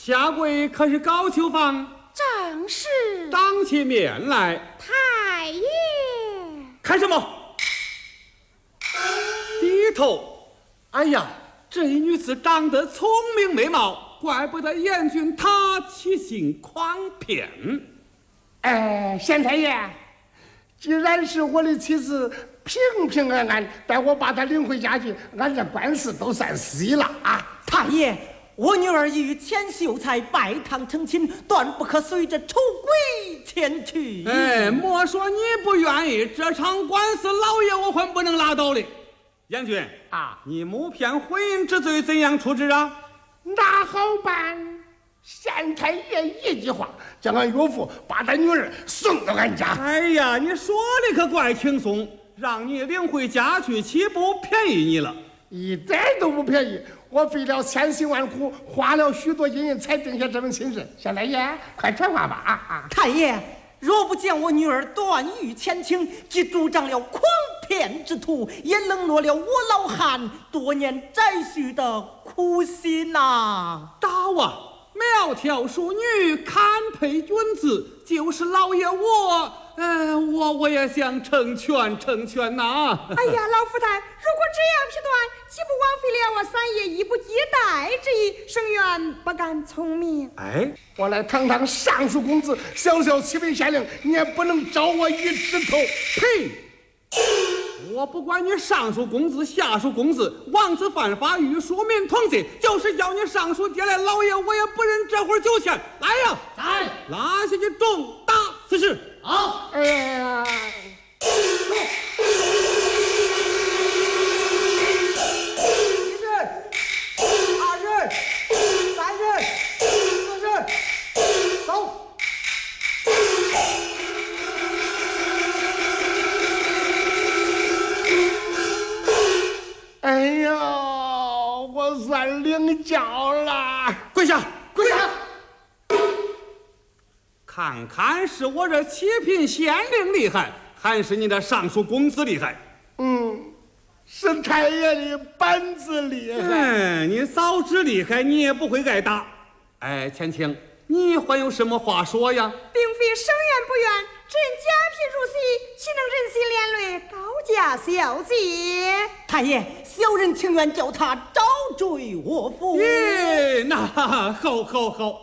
下跪可是高秋芳？ 正是。 当起面来。 太爷。 看什么？低头。哎呀，这一女子长得聪明美貌，怪不得严君他起心诓骗。 县太爷，既然是我的妻子平平安安，待我把她领回家去，俺这官司都算死了啊！ 太爷，我女儿已与钱秀才拜堂成亲，断不可随着丑鬼前去。 莫说你不愿意，这场官司老爷我还不能拉倒的。严君啊， 你谋骗婚姻之罪怎样处置啊？ 那好办，县太爷一句话，叫俺岳父把他女儿送到俺家。 哎呀，你说的可怪轻松，让你领回家去，岂不便宜你了？ 一点都不便宜，我费了千辛万苦，花了许多银才定下这门亲事。县太爷，快传话吧！ 太爷，若不见我女儿断欲前情，即主张了诓骗之徒，也冷落了我老汉多年宅续的苦心呐！ 大王，苗条淑女，堪配君子，就是老爷我也想成全呐。 哎呀，老夫太，如果这样批断，岂不枉费了我三爷一不接待之意？生愿不敢从命。 哎，我来堂堂尚书公子，小小启禀县令，你也不能招我一指头。 呸！我不管你上书公子下书公子，妄自犯法与庶民同罪，就是叫你上书爹来，老爷我也不忍这会儿久欠。来呀， 来， 拉下去重打此事。 好。 哎呀， 一人，二人，三人，四人，走。 哎呀，我算领教了。 跪下， 跪下。 看看是我这启禀县令厉害，还是你的上书公子厉害？ 是太爷的板子厉害。 你早知厉害，你也不会挨打。哎，前清，你还有什么话说呀？ 并非生愿不愿，朕家贫如洗，岂能忍心连累高家小姐？ 太爷，小人情愿叫他招赘我府。 那好。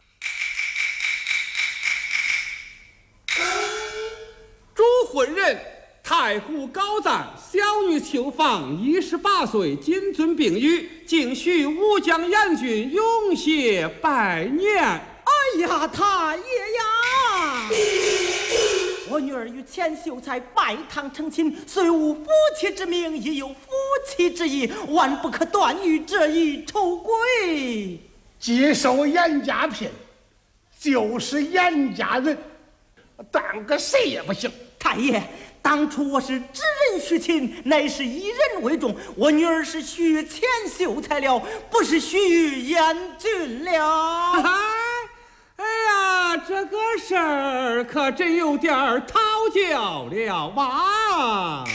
主婚人太湖高赞，小女秋芳18岁，谨遵并予，敬许武将严君永谢百年。 哎呀，太爷呀！我女儿与钱秀才拜堂成亲，虽无夫妻之名，亦有夫妻之义，万不可断于这一丑鬼。 既受严家聘，就是严家人，断个谁也不行。 太爷，当初我是知人许亲，乃是以人为重，我女儿是许钱秀才了，不是许严君了。 哎呀，这个事儿可真有点讨教了吧？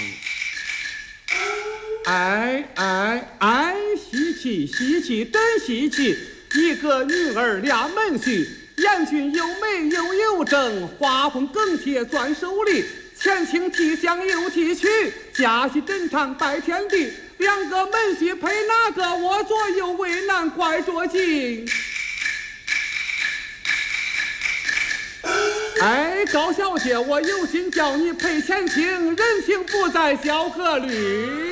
哎，稀奇，真稀奇！一个女儿俩门婿，严君又美又有正，花婚更贴钻手里，前情提香又提取，家喜珍藏拜天地，两个门婿配哪个？我左右为难，怪着急。哎，高小姐，我有心叫你赔前情，人情不在小河里。